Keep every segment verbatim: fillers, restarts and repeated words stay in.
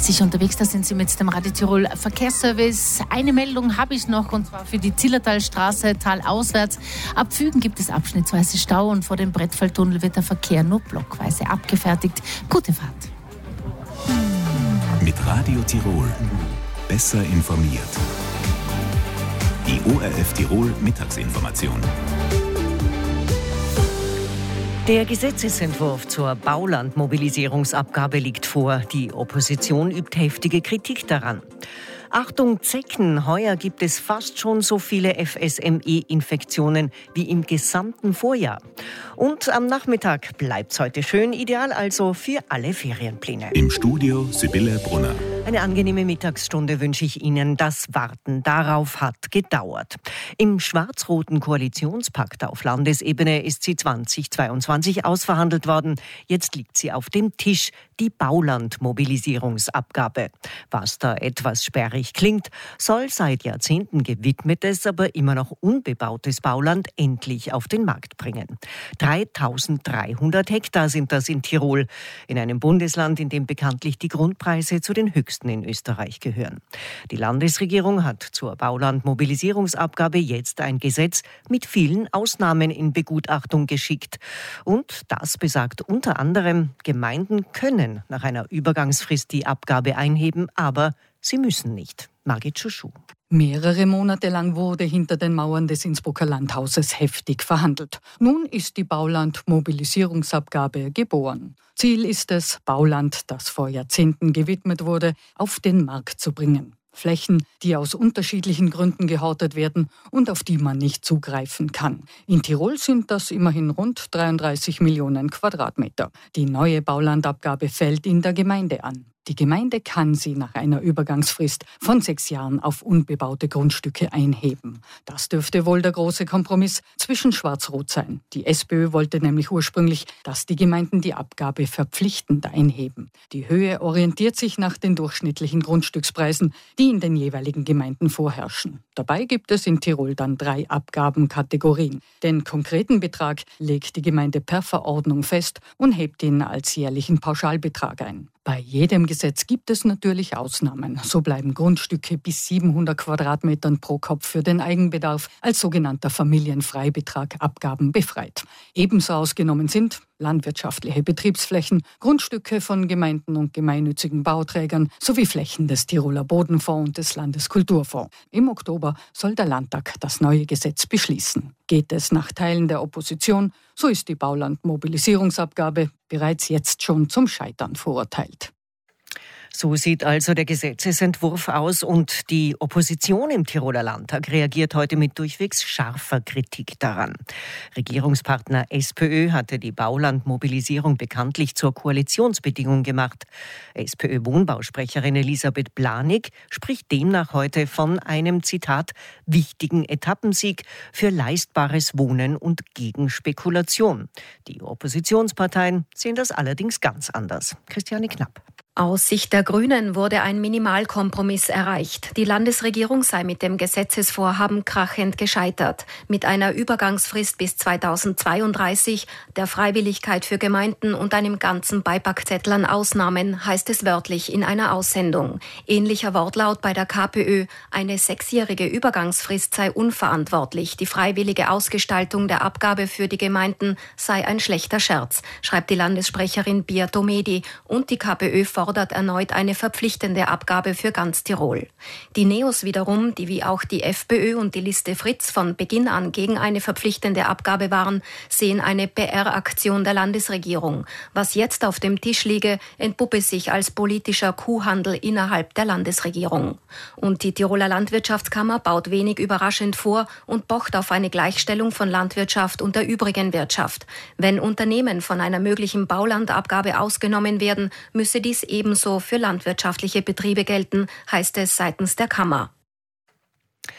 sich unterwegs, da sind Sie mit dem Radio Tirol Verkehrsservice. Eine Meldung habe ich noch, und zwar für die Zillertalstraße talauswärts. Ab Fügen gibt es abschnittsweise Stau und vor dem Brettfalltunnel wird der Verkehr nur blockweise abgefertigt. Gute Fahrt. Mit Radio Tirol besser informiert. Die O R F Tirol Mittagsinformation. Der Gesetzesentwurf zur Baulandmobilisierungsabgabe liegt vor. Die Opposition übt heftige Kritik daran. Achtung Zecken, heuer gibt es fast schon so viele F S M E-Infektionen wie im gesamten Vorjahr. Und am Nachmittag bleibt's heute schön, ideal also für alle Ferienpläne. Im Studio Sibylle Brunner. Eine angenehme Mittagsstunde wünsche ich Ihnen. Das Warten darauf hat gedauert. Im schwarz-roten Koalitionspakt auf Landesebene ist sie zweitausendzweiundzwanzig ausverhandelt worden. Jetzt liegt sie auf dem Tisch, die Baulandmobilisierungsabgabe. Was da etwas sperrig klingt, soll seit Jahrzehnten gewidmetes, aber immer noch unbebautes Bauland endlich auf den Markt bringen. dreitausenddreihundert Hektar sind das in Tirol, in einem Bundesland, in dem bekanntlich die Grundpreise zu den höchsten in Österreich gehören. Die Landesregierung hat zur Baulandmobilisierungsabgabe jetzt ein Gesetz mit vielen Ausnahmen in Begutachtung geschickt. Und das besagt unter anderem, Gemeinden können nach einer Übergangsfrist die Abgabe einheben, aber sie müssen nicht. Margit Schuschuh. Mehrere Monate lang wurde hinter den Mauern des Innsbrucker Landhauses heftig verhandelt. Nun ist die Bauland-Mobilisierungsabgabe geboren. Ziel ist es, Bauland, das vor Jahrzehnten gewidmet wurde, auf den Markt zu bringen. Flächen, die aus unterschiedlichen Gründen gehortet werden und auf die man nicht zugreifen kann. In Tirol sind das immerhin rund dreiunddreißig Millionen Quadratmeter. Die neue Baulandabgabe fällt in der Gemeinde an. Die Gemeinde kann sie nach einer Übergangsfrist von sechs Jahren auf unbebaute Grundstücke einheben. Das dürfte wohl der große Kompromiss zwischen Schwarz-Rot sein. Die SPÖ wollte nämlich ursprünglich, dass die Gemeinden die Abgabe verpflichtend einheben. Die Höhe orientiert sich nach den durchschnittlichen Grundstückspreisen, die in den jeweiligen Gemeinden vorherrschen. Dabei gibt es in Tirol dann drei Abgabenkategorien. Den konkreten Betrag legt die Gemeinde per Verordnung fest und hebt ihn als jährlichen Pauschalbetrag ein. Bei jedem Gesetz gibt es natürlich Ausnahmen. So bleiben Grundstücke bis siebenhundert Quadratmetern pro Kopf für den Eigenbedarf als sogenannter Familienfreibetrag Abgaben befreit. Ebenso ausgenommen sind landwirtschaftliche Betriebsflächen, Grundstücke von Gemeinden und gemeinnützigen Bauträgern sowie Flächen des Tiroler Bodenfonds und des Landeskulturfonds. Im Oktober soll der Landtag das neue Gesetz beschließen. Geht es nach Teilen der Opposition, so ist die Baulandmobilisierungsabgabe bereits jetzt schon zum Scheitern verurteilt. So sieht also der Gesetzesentwurf aus und die Opposition im Tiroler Landtag reagiert heute mit durchwegs scharfer Kritik daran. Regierungspartner SPÖ hatte die Baulandmobilisierung bekanntlich zur Koalitionsbedingung gemacht. SPÖ-Wohnbausprecherin Elisabeth Blanig spricht demnach heute von einem, Zitat, wichtigen Etappensieg für leistbares Wohnen und gegen Spekulation. Die Oppositionsparteien sehen das allerdings ganz anders. Christiane Knapp. Aus Sicht der Grünen wurde ein Minimalkompromiss erreicht. Die Landesregierung sei mit dem Gesetzesvorhaben krachend gescheitert. Mit einer Übergangsfrist bis zweitausendzweiunddreißig, der Freiwilligkeit für Gemeinden und einem ganzen Beipackzettel an Ausnahmen, heißt es wörtlich in einer Aussendung. Ähnlicher Wortlaut bei der KPÖ. Eine sechsjährige Übergangsfrist sei unverantwortlich. Die freiwillige Ausgestaltung der Abgabe für die Gemeinden sei ein schlechter Scherz, schreibt die Landessprecherin Bia Domedi. Und die KPÖ fordert erneut eine verpflichtende Abgabe für ganz Tirol. Die Neos wiederum, die wie auch die FPÖ und die Liste Fritz von Beginn an gegen eine verpflichtende Abgabe waren, sehen eine P R-Aktion der Landesregierung. Was jetzt auf dem Tisch liege, entpuppe sich als politischer Kuhhandel innerhalb der Landesregierung. Und die Tiroler Landwirtschaftskammer baut wenig überraschend vor und pocht auf eine Gleichstellung von Landwirtschaft und der übrigen Wirtschaft. Wenn Unternehmen von einer möglichen Baulandabgabe ausgenommen werden, müsse dies ebenso für landwirtschaftliche Betriebe gelten, heißt es seitens der Kammer.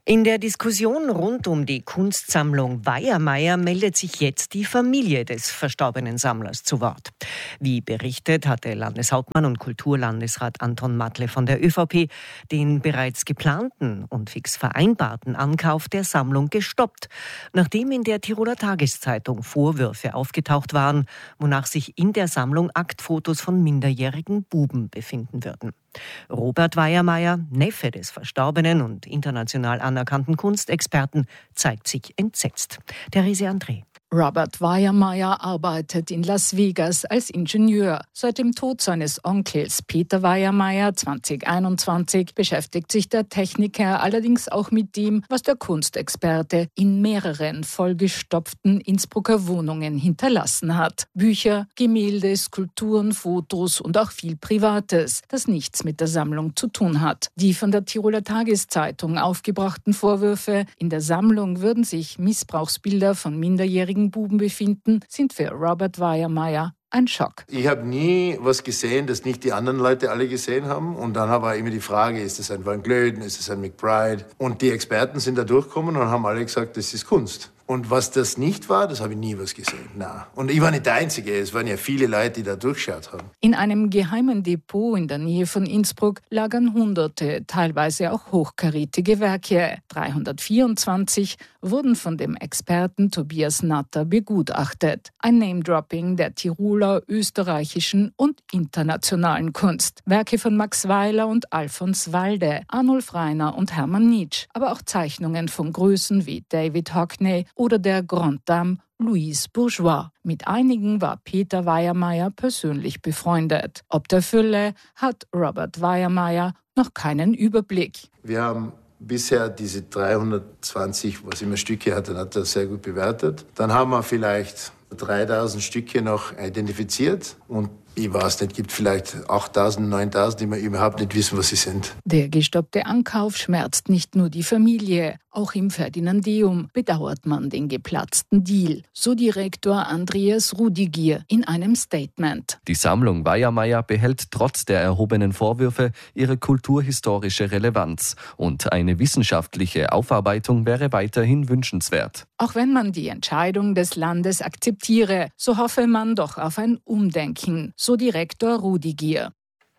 In der Diskussion rund um die Kunstsammlung Weyermeyer meldet sich jetzt die Familie des verstorbenen Sammlers zu Wort. Wie berichtet, hatte Landeshauptmann und Kulturlandesrat Anton Matle von der ÖVP den bereits geplanten und fix vereinbarten Ankauf der Sammlung gestoppt, nachdem in der Tiroler Tageszeitung Vorwürfe aufgetaucht waren, wonach sich in der Sammlung Aktfotos von minderjährigen Buben befinden würden. Robert Weyermeyer, Neffe des Verstorbenen und international anerkannten Kunstexperten, zeigt sich entsetzt. Therese André. Robert Weyermeyer arbeitet in Las Vegas als Ingenieur. Seit dem Tod seines Onkels Peter Weyermeyer zweitausendeinundzwanzig beschäftigt sich der Techniker allerdings auch mit dem, was der Kunstexperte in mehreren vollgestopften Innsbrucker Wohnungen hinterlassen hat. Bücher, Gemälde, Skulpturen, Fotos und auch viel Privates, das nichts mit der Sammlung zu tun hat. Die von der Tiroler Tageszeitung aufgebrachten Vorwürfe, in der Sammlung würden sich Missbrauchsbilder von minderjährigen Buben befinden, sind für Robert Weyermeyer ein Schock. Ich habe nie was gesehen, das nicht die anderen Leute alle gesehen haben. Und dann war immer die Frage, ist es ein Van Glöden, ist es ein McBride? Und die Experten sind da durchgekommen und haben alle gesagt, das ist Kunst. Und was das nicht war, das habe ich nie was gesehen. Nein. Und ich war nicht der Einzige, es waren ja viele Leute, die da durchgeschaut haben. In einem geheimen Depot in der Nähe von Innsbruck lagern hunderte, teilweise auch hochkarätige Werke. dreihundertvierundzwanzig wurden von dem Experten Tobias Natter begutachtet. Ein Name-Dropping der Tiroler, österreichischen und internationalen Kunst. Werke von Max Weiler und Alfons Walde, Arnulf Rainer und Hermann Nitsch, aber auch Zeichnungen von Größen wie David Hockney oder der Grande Dame Louise Bourgeois. Mit einigen war Peter Weyermeyer persönlich befreundet. Ob der Fülle hat Robert Weyermeyer noch keinen Überblick. Wir haben bisher diese dreihundertzwanzig, was immer Stücke hat, dann hat er sehr gut bewertet. Dann haben wir vielleicht dreitausend Stücke noch identifiziert und ich weiß nicht, gibt vielleicht achttausend, neuntausend, die wir überhaupt nicht wissen, was sie sind. Der gestoppte Ankauf schmerzt nicht nur die Familie. Auch im Ferdinandeum bedauert man den geplatzten Deal. So Direktor Andreas Rudigier in einem Statement. Die Sammlung Weyermeyer behält trotz der erhobenen Vorwürfe ihre kulturhistorische Relevanz. Und eine wissenschaftliche Aufarbeitung wäre weiterhin wünschenswert. Auch wenn man die Entscheidung des Landes akzeptiere, so hoffe man doch auf ein Umdenken. So Direktor Rudigier.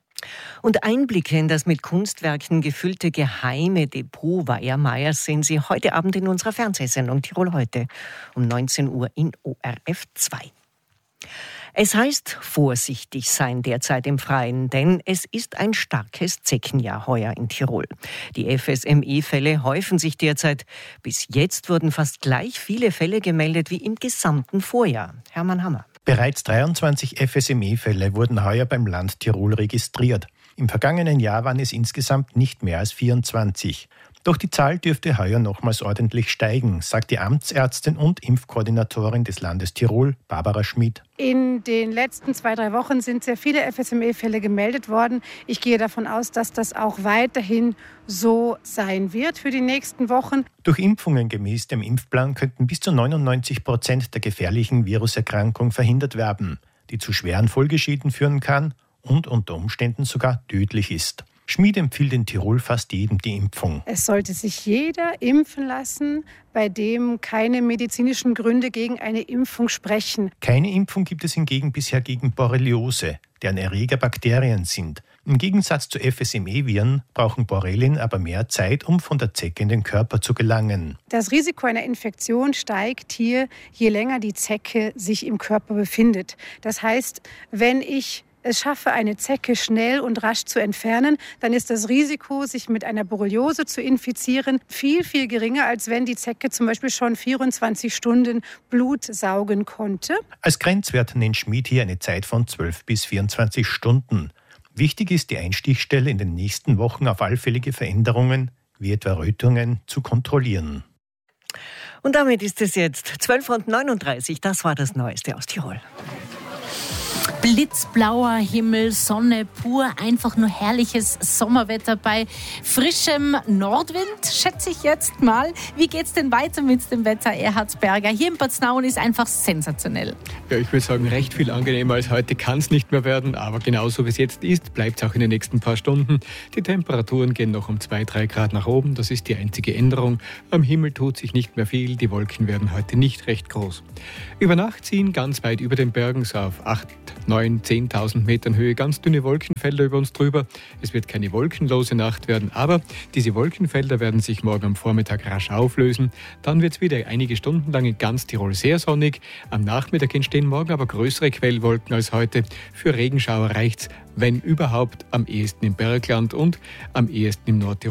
Und Einblicke in das mit Kunstwerken gefüllte geheime Depot Weyermeyers sehen Sie heute Abend in unserer Fernsehsendung Tirol heute um neunzehn Uhr in O R F zwei. Es heißt vorsichtig sein derzeit im Freien, denn es ist ein starkes Zeckenjahr heuer in Tirol. Die F S M E-Fälle häufen sich derzeit. Bis jetzt wurden fast gleich viele Fälle gemeldet wie im gesamten Vorjahr. Hermann Hammer. Bereits dreiundzwanzig F S M E-Fälle wurden heuer beim Land Tirol registriert. Im vergangenen Jahr waren es insgesamt nicht mehr als vierundzwanzig. Doch die Zahl dürfte heuer nochmals ordentlich steigen, sagt die Amtsärztin und Impfkoordinatorin des Landes Tirol, Barbara Schmid. In den letzten zwei, drei Wochen sind sehr viele F S M E-Fälle gemeldet worden. Ich gehe davon aus, dass das auch weiterhin so sein wird für die nächsten Wochen. Durch Impfungen gemäß dem Impfplan könnten bis zu neunundneunzig Prozent der gefährlichen Viruserkrankung verhindert werden, die zu schweren Folgeschäden führen kann und unter Umständen sogar tödlich ist. Schmid empfiehlt in Tirol fast jedem die Impfung. Es sollte sich jeder impfen lassen, bei dem keine medizinischen Gründe gegen eine Impfung sprechen. Keine Impfung gibt es hingegen bisher gegen Borreliose, deren Erreger Bakterien sind. Im Gegensatz zu F S M E-Viren brauchen Borrelien aber mehr Zeit, um von der Zecke in den Körper zu gelangen. Das Risiko einer Infektion steigt hier, je länger die Zecke sich im Körper befindet. Das heißt, wenn ich es schaffe, eine Zecke schnell und rasch zu entfernen, dann ist das Risiko, sich mit einer Borreliose zu infizieren, viel, viel geringer, als wenn die Zecke zum Beispiel schon vierundzwanzig Stunden Blut saugen konnte. Als Grenzwert nennt Schmid hier eine Zeit von zwölf bis vierundzwanzig Stunden. Wichtig ist, die Einstichstelle in den nächsten Wochen auf allfällige Veränderungen, wie etwa Rötungen, zu kontrollieren. Und damit ist es jetzt zwölf Uhr neununddreißig. Das war das Neueste aus Tirol. Blitzblauer Himmel, Sonne pur, einfach nur herrliches Sommerwetter bei frischem Nordwind, schätze ich jetzt mal. Wie geht's denn weiter mit dem Wetter, Erhard Berger? Hier in Bad Snauen ist einfach sensationell. Ja, ich würde sagen, recht viel angenehmer als heute kann es nicht mehr werden, aber genauso wie es jetzt ist, bleibt es auch in den nächsten paar Stunden. Die Temperaturen gehen noch um zwei, drei Grad nach oben, das ist die einzige Änderung. Am Himmel tut sich nicht mehr viel, die Wolken werden heute nicht recht groß. Über Nacht ziehen ganz weit über den Bergen, so auf acht, neun, zehntausend Metern Höhe ganz dünne Wolkenfelder über uns drüber. Es wird keine wolkenlose Nacht werden, aber diese Wolkenfelder werden sich morgen am Vormittag rasch auflösen. Dann wird es wieder einige Stunden lang in ganz Tirol sehr sonnig. Am Nachmittag entstehen morgen aber größere Quellwolken als heute. Für Regenschauer reicht's, wenn überhaupt, am ehesten im Bergland und am ehesten im Nordtirol.